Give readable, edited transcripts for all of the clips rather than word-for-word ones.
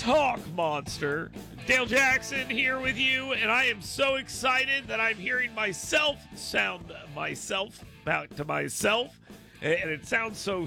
talk monster. Dale Jackson here with you, and I am so excited that I'm hearing myself sound myself back to myself. And it sounds so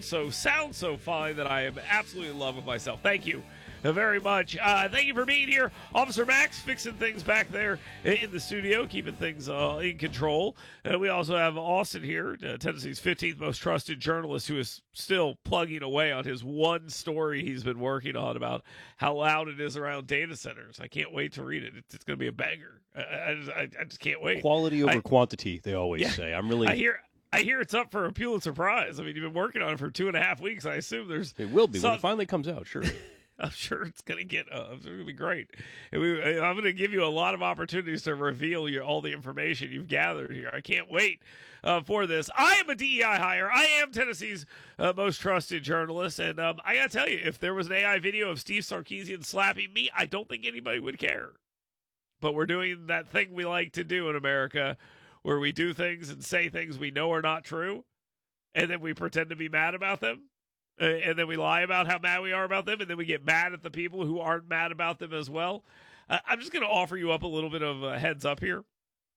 fine that I am absolutely in love with myself. Thank you very much. Thank you for being here. Officer Max fixing things back there in the studio, keeping things in control. We also have Austin here, Tennessee's 15th most trusted journalist, who is still plugging away on his one story he's been working on about how loud it is around data centers. I can't wait to read it. It's going to be a banger. I just can't wait. Quality over quantity, they always say. I hear it's up for a Pulitzer Prize. I mean, you've been working on it for 2.5 weeks. I assume it will be when it finally comes out. Sure. I'm sure it's going to be great. I'm going to give you a lot of opportunities to reveal all the information you've gathered here. I can't wait for this. I am a DEI hire. I am Tennessee's most trusted journalist. And I got to tell you, if there was an AI video of Steve Sarkisian slapping me, I don't think anybody would care. But we're doing that thing we like to do in America, where we do things and say things we know are not true, and then we pretend to be mad about them. And then we lie about how mad we are about them, and then we get mad at the people who aren't mad about them as well. I'm just going to offer you up a little bit of a heads up here.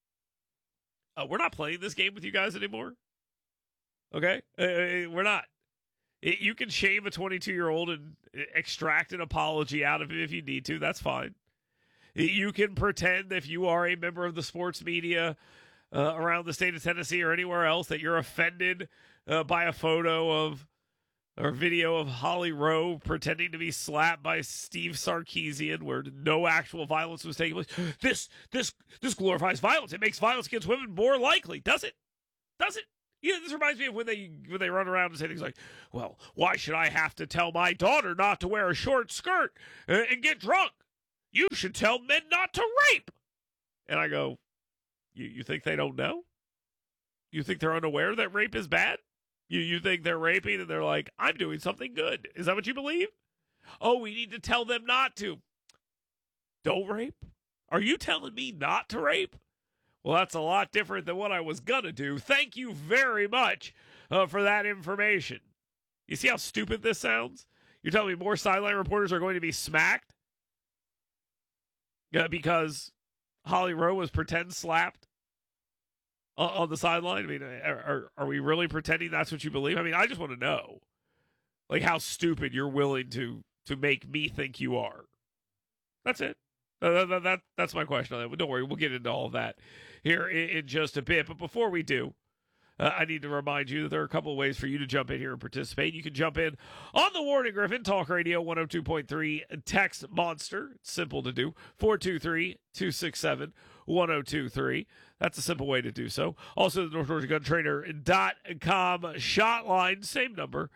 We're not playing this game with you guys anymore. Okay? We're not. You can shame a 22-year-old and extract an apology out of him if you need to. That's fine. You can pretend, if you are a member of the sports media around the state of Tennessee or anywhere else, that you're offended by a photo of or video of Holly Rowe pretending to be slapped by Steve Sarkisian, where no actual violence was taking place. This glorifies violence. It makes violence against women more likely. Does it? Does it? Yeah, this reminds me of when they run around and say things like, "Well, why should I have to tell my daughter not to wear a short skirt and get drunk? You should tell men not to rape." And I go, you think they don't know? You think they're unaware that rape is bad? You think they're raping and they're like, I'm doing something good. Is that what you believe? Oh, we need to tell them not to. Don't rape? Are you telling me not to rape? Well, that's a lot different than what I was going to do. Thank you very much for that information. You see how stupid this sounds? You're telling me more sideline reporters are going to be smacked? Because Holly Rowe was pretend slapped on the sideline? I mean, are we really pretending that's what you believe? I mean, I just want to know, like, how stupid you're willing to make me think you are. That's it. That's my question on that. But don't worry, we'll get into all of that here in just a bit. But before we do, I need to remind you that there are a couple of ways for you to jump in here and participate. You can jump in on the Ward and Griffin Talk Radio 102.3 Text Monster. It's simple to do. 423-267-1023. That's a simple way to do so. Also, the North Georgia Gun Trainer.com shot line, same number,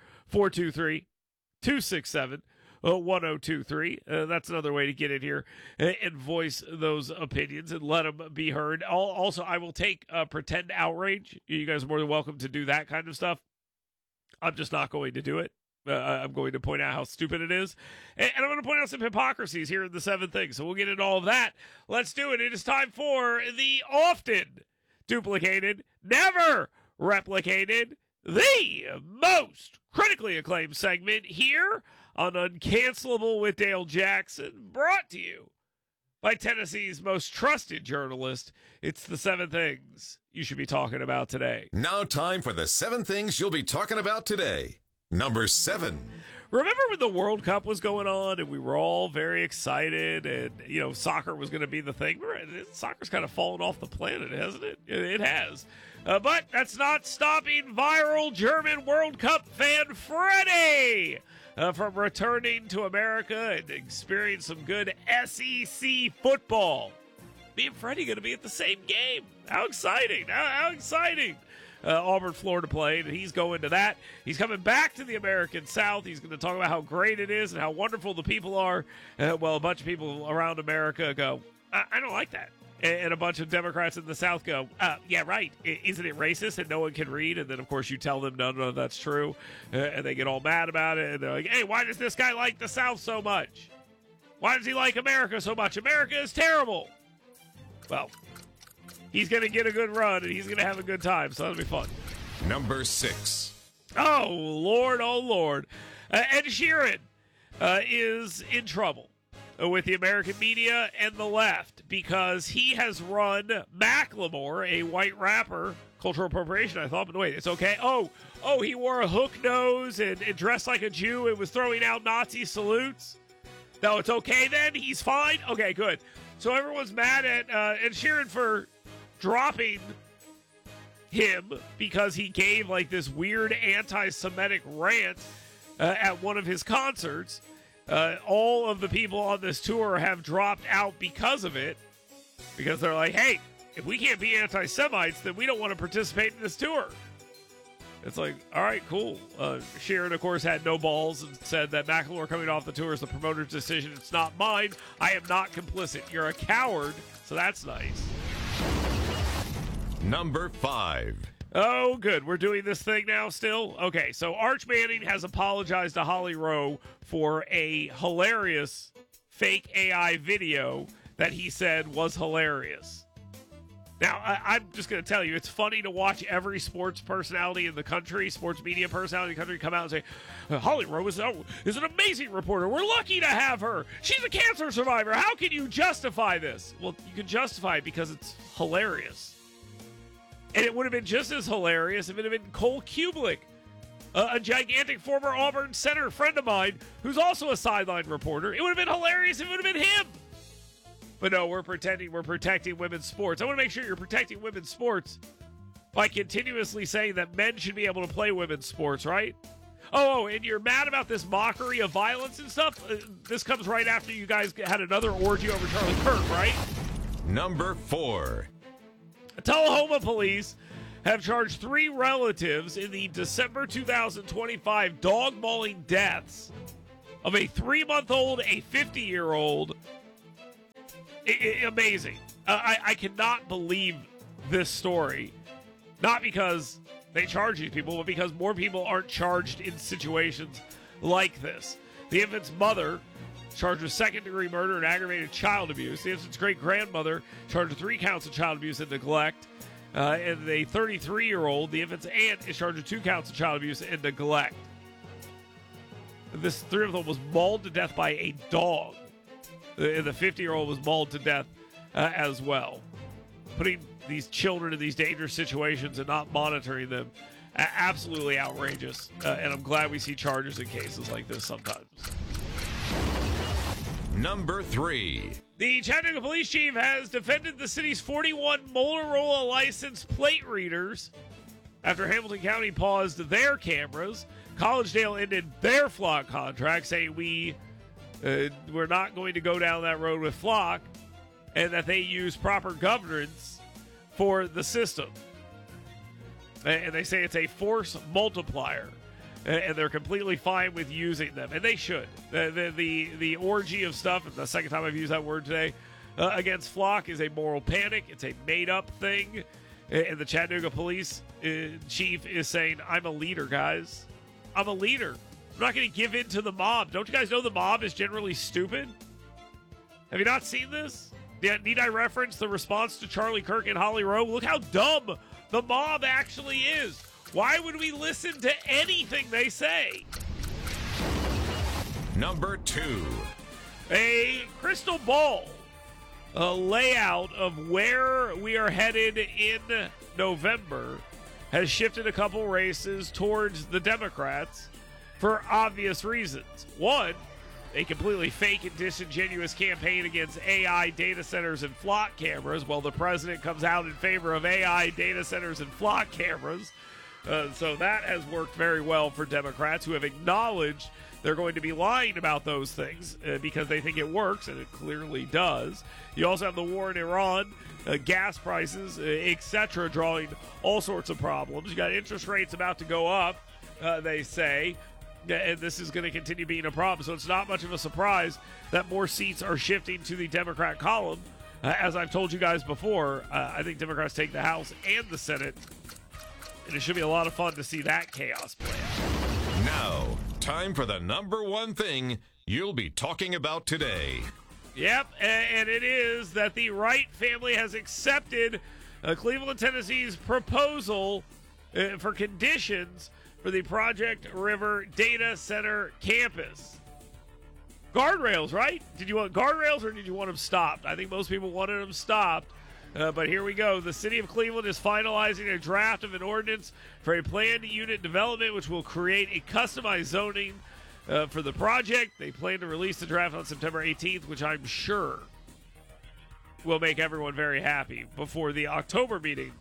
423-267-1023. That's another way to get in here and voice those opinions and let them be heard. Also, I will take pretend outrage. You guys are more than welcome to do that kind of stuff. I'm just not going to do it. I'm going to point out how stupid it is. And I'm going to point out some hypocrisies here in the 7 things. So we'll get into all of that. Let's do it. It is time for the often duplicated, never replicated, the most critically acclaimed segment here on Uncancelable with Dale Jackson, brought to you by Tennessee's most trusted journalist. It's the 7 things you should be talking about today. Now time for the 7 things you'll be talking about today. Number 7. Remember when the World Cup was going on and we were all very excited and, soccer was going to be the thing? Soccer's kind of fallen off the planet, hasn't it? It has. But that's not stopping viral German World Cup fan Freddie from returning to America and experience some good SEC football. Me and Freddie going to be at the same game. How exciting. How exciting. Auburn, Florida played, and he's going to that. He's coming back to the American South. He's going to talk about how great it is and how wonderful the people are. Well, a bunch of people around America go, I don't like that. And a bunch of Democrats in the South go, yeah, right. Isn't it racist and no one can read? And then, of course, you tell them, no, that's true. And they get all mad about it. And they're like, hey, why does this guy like the South so much? Why does he like America so much? America is terrible. Well, he's going to get a good run, and he's going to have a good time, so that'll be fun. Number 6. Oh, Lord. Ed Sheeran is in trouble with the American media and the left because he has run Macklemore, a white rapper, cultural appropriation, I thought, but wait, it's okay. Oh, he wore a hook nose and dressed like a Jew and was throwing out Nazi salutes. No, it's okay then? He's fine? Okay, good. So everyone's mad at Ed Sheeran for dropping him because he gave like this weird anti-Semitic rant at one of his concerts. All of the people on this tour have dropped out because of it, because they're like, hey, if we can't be anti-Semites, then we don't want to participate in this tour. It's like, all right, cool. Sheeran, of course, had no balls and said that Macklemore coming off the tour is the promoter's decision. It's not mine. I am not complicit. You're a coward, so that's nice. Number 5. Oh, good. We're doing this thing now still? Okay, so Arch Manning has apologized to Holly Rowe for a hilarious fake AI video that he said was hilarious. Now, I'm just going to tell you, it's funny to watch every sports personality in the country, sports media personality in the country come out and say, Holly Rowe is an amazing reporter. We're lucky to have her. She's a cancer survivor. How can you justify this? Well, you can justify it because it's hilarious. And it would have been just as hilarious if it had been Cole Kublik, a gigantic former Auburn center friend of mine who's also a sideline reporter. It would have been hilarious if it would have been him. But no, we're protecting women's sports. I want to make sure you're protecting women's sports by continuously saying that men should be able to play women's sports, right? Oh, and you're mad about this mockery of violence and stuff? This comes right after you guys had another orgy over Charlie Kirk, right? Number 4. Tullahoma police have charged 3 relatives in the December 2025 dog mauling deaths of a 3-month-old, a 50-year-old. Amazing. I cannot believe this story. Not because they charge these people, but because more people aren't charged in situations like this. The infant's mother charged with second-degree murder and aggravated child abuse. The infant's great-grandmother charged with 3 counts of child abuse and neglect. And the 33-year-old, the infant's aunt, is charged with 2 counts of child abuse and neglect. This 3-month-old was mauled to death by a dog. And the 50-year-old was mauled to death as well. Putting these children in these dangerous situations and not monitoring them, absolutely outrageous. And I'm glad we see charges in cases like this sometimes. Number 3. The Chattanooga police chief has defended the city's 41 Motorola licensed plate readers after Hamilton County paused their cameras. Collegedale ended their Flock contract, saying we're not going to go down that road with Flock, and that they use proper governance for the system. And they say it's a force multiplier, and they're completely fine with using them, and they should. The orgy of stuff, and the second time I've used that word today, against Flock is a moral panic. It's a made-up thing, and the Chattanooga police chief is saying, I'm a leader, guys. I'm a leader. I'm not going to give in to the mob. Don't you guys know the mob is generally stupid? Have you not seen this? Need I reference the response to Charlie Kirk and Holly Rowe? Look how dumb the mob actually is. Why would we listen to anything they say? Number 2. A crystal ball, a layout of where we are headed in November, has shifted a couple races towards the Democrats for obvious reasons. One, a completely fake and disingenuous campaign against AI data centers and Flock cameras. Well, the president comes out in favor of AI data centers and Flock cameras. So that has worked very well for Democrats, who have acknowledged they're going to be lying about those things because they think it works, and it clearly does. You also have the war in Iran, gas prices, etc., drawing all sorts of problems. You got interest rates about to go up, they say. And this is going to continue being a problem. So it's not much of a surprise that more seats are shifting to the Democrat column. As I've told you guys before, I think Democrats take the House and the Senate. And it should be a lot of fun to see that chaos play out. Now, time for the number 1 thing you'll be talking about today. Yep, and it is that the Wright family has accepted Cleveland, Tennessee's proposal for conditions for the Project River Data Center campus. Guardrails, right? Did you want guardrails or did you want them stopped? I think most people wanted them stopped. But here we go. The city of Cleveland is finalizing a draft of an ordinance for a planned unit development, which will create a customized zoning for the project. They plan to release the draft on September 18th, which I'm sure will make everyone very happy before the October meeting.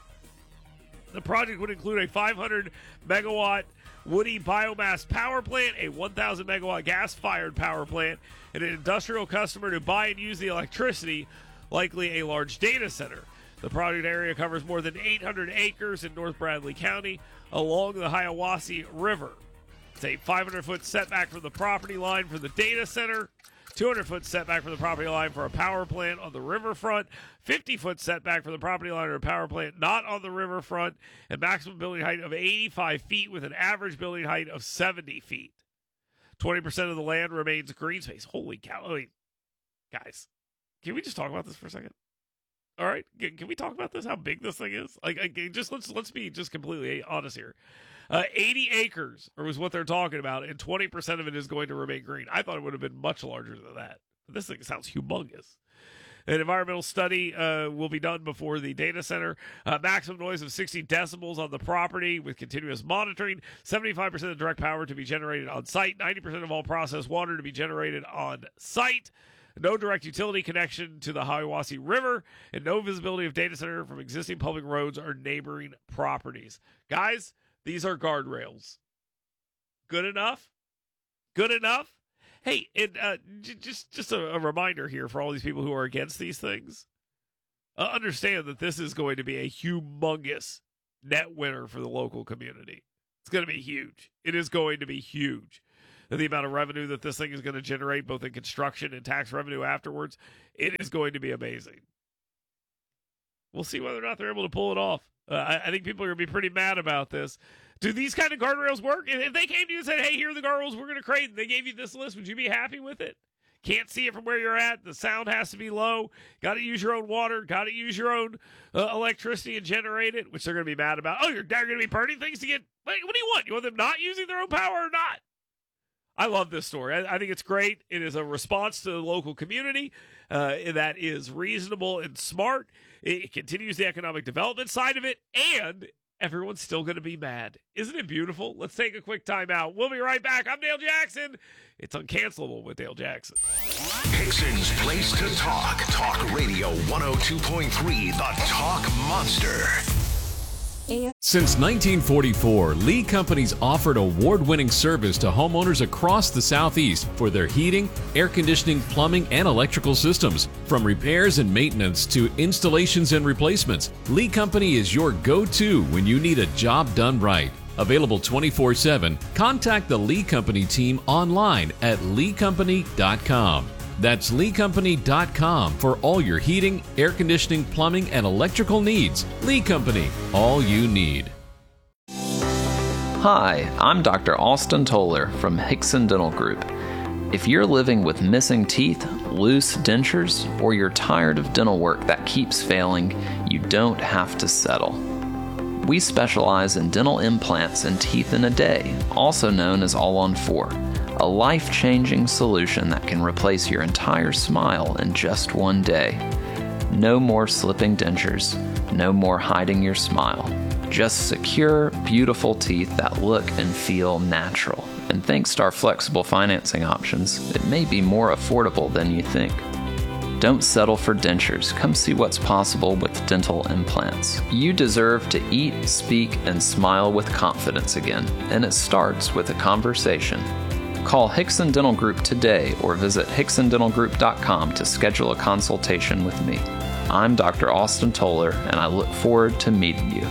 The project would include a 500-megawatt woody biomass power plant, a 1,000-megawatt gas-fired power plant, and an industrial customer to buy and use the electricity, likely a large data center. The project area covers more than 800 acres in North Bradley County along the Hiawassee River. It's a 500-foot setback from the property line for the data center, 200-foot setback from the property line for a power plant on the riverfront, 50-foot setback from the property line or a power plant not on the riverfront, and maximum building height of 85 feet with an average building height of 70 feet. 20% of the land remains green space. Holy cow. I mean, guys, can we just talk about this for a second? All right, can we talk about this? How big this thing is? Just let's be just completely honest here. 80 acres was what they're talking about, and 20% of it is going to remain green. I thought it would have been much larger than that. But this thing sounds humongous. An environmental study will be done before the data center. Maximum noise of 60 decibels on the property with continuous monitoring. 75% of direct power to be generated on site. 90% of all processed water to be generated on site. No direct utility connection to the Hiawassee River, and no visibility of data center from existing public roads or neighboring properties. Guys, these are guardrails. Good enough? Good enough? Hey, and just a reminder here for all these people who are against these things. Understand that this is going to be a humongous net winner for the local community. It's going to be huge. It is going to be huge. And the amount of revenue that this thing is going to generate, both in construction and tax revenue afterwards, it is going to be amazing. We'll see whether or not they're able to pull it off. I think people are going to be pretty mad about this. Do these kind of guardrails work? If they came to you and said, hey, here are the guardrails we're going to create, and they gave you this list, would you be happy with it? Can't see it from where you're at. The sound has to be low. Got to use your own water. Got to use your own electricity and generate it, which they're going to be mad about. Oh, you're going to be burning things to get... Wait, what do you want? You want them not using their own power or not? I love this story. I think it's great. It is a response to the local community that is reasonable and smart. It continues the economic development side of it, and everyone's still going to be mad. Isn't it beautiful? Let's take a quick time out. We'll be right back. I'm Dale Jackson. It's Uncancelable with Dale Jackson. Hickson's Place to Talk. Talk Radio 102.3, the Talk Monster. Since 1944, Lee Companies offered award-winning service to homeowners across the Southeast for their heating, air conditioning, plumbing, and electrical systems. From repairs and maintenance to installations and replacements, Lee Company is your go-to when you need a job done right. Available 24/7, contact the Lee Company team online at leecompany.com. That's leecompany.com for all your heating, air conditioning, plumbing, and electrical needs. Lee Company, all you need. Hi, I'm Dr. Austin Toller from Hickson Dental Group. If you're living with missing teeth, loose dentures, or you're tired of dental work that keeps failing, you don't have to settle. We specialize in dental implants and teeth in a day, also known as All-on-4. A life-changing solution that can replace your entire smile in just one day. No more slipping dentures, no more hiding your smile. Just secure, beautiful teeth that look and feel natural. And thanks to our flexible financing options, it may be more affordable than you think. Don't settle for dentures. Come see what's possible with dental implants. You deserve to eat, speak, and smile with confidence again, and it starts with a conversation. Call Hickson Dental Group today or visit hicksondentalgroup.com to schedule a consultation with me. I'm Dr. Austin Toller, and I look forward to meeting you.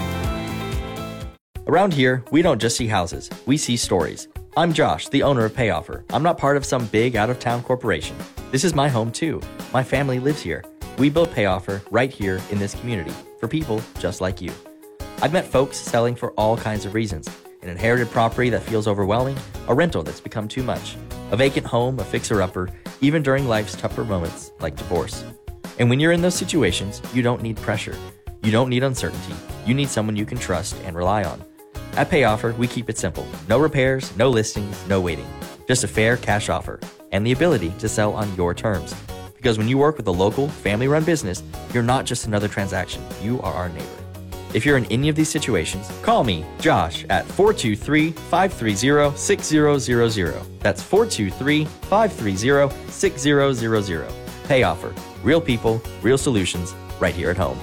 Around here, we don't just see houses, we see stories. I'm Josh, the owner of Payoffer. I'm not part of some big out-of-town corporation. This is my home too. My family lives here. We built Payoffer right here in this community for people just like you. I've met folks selling for all kinds of reasons. An inherited property that feels overwhelming, a rental that's become too much, a vacant home, a fixer-upper, even during life's tougher moments like divorce. And when you're in those situations, you don't need pressure. You don't need uncertainty. You need someone you can trust and rely on. At Payoffer, we keep it simple. No repairs, no listings, no waiting. Just a fair cash offer. and the ability to sell on your terms. Because when you work with a local, family-run business, you're not just another transaction. You are our neighbor. If you're in any of these situations, call me, Josh, at 423-530-6000. That's 423-530-6000. Pay Offer. Real people, real solutions, right here at home.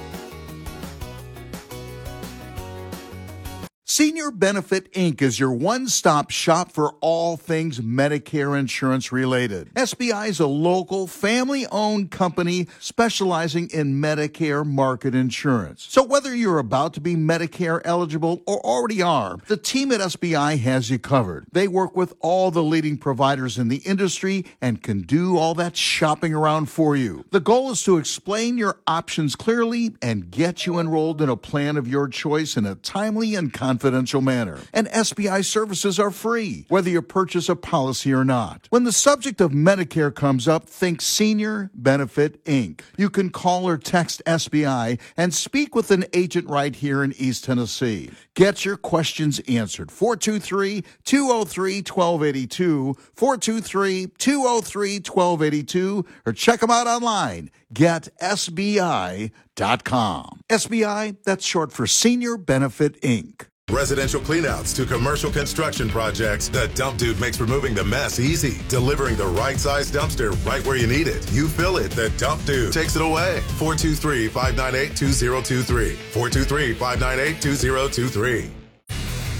Senior Benefit Inc. is your one-stop shop for all things Medicare insurance related. SBI is a local, family-owned company specializing in Medicare market insurance. So whether you're about to be Medicare eligible or already are, the team at SBI has you covered. They work with all the leading providers in the industry and can do all that shopping around for you. The goal is to explain your options clearly and get you enrolled in a plan of your choice in a timely and confidential manner. And SBI services are free, whether you purchase a policy or not. When the subject of Medicare comes up, think Senior Benefit Inc. You can call or text SBI and speak with an agent right here in East Tennessee. Get your questions answered. 423-203-1282, 423-203-1282, or check them out online. GetSBI.com. SBI, that's short for Senior Benefit Inc. Residential cleanouts to commercial construction projects, the Dump Dude makes removing the mess easy, delivering the right size dumpster right where you need it. You fill it, the Dump Dude takes it away. 423-598-2023. 423-598-2023.